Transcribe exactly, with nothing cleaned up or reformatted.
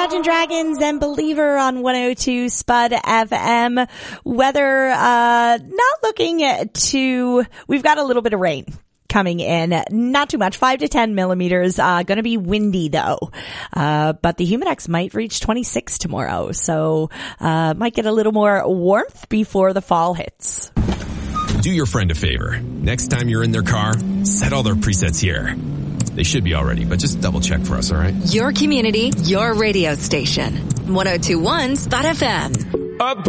Imagine Dragons and Believer on one oh two Spud F M. Weather, uh, not looking to, we've got a little bit of rain coming in. Not too much, five to ten millimeters. Uh, gonna be windy though. Uh, but the Humidex might reach twenty-six tomorrow. So, uh, might get a little more warmth before the fall hits. Do your friend a favor. Next time you're in their car, set all their presets here. They should be already, but just double check for us, all right? Your community, your radio station. one oh two point one Spud F M. Up.